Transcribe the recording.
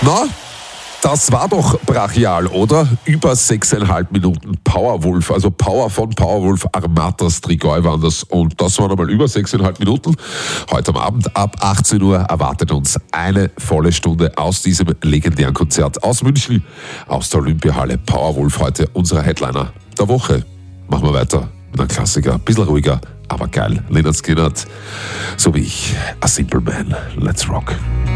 Na, das war doch brachial, oder? Über 6,5 Minuten Powerwolf, also Power von Powerwolf, Armatas Trigoi waren das. Und das waren einmal über 6,5 Minuten. Heute am Abend ab 18 Uhr erwartet uns eine volle Stunde aus diesem legendären Konzert aus München, aus der Olympiahalle. Powerwolf heute unser Headliner der Woche. Machen wir weiter mit einem Klassiker, ein bisschen ruhiger, aber geil. Lynyrd Skynyrd, so wie ich, A Simple Man. Let's rock.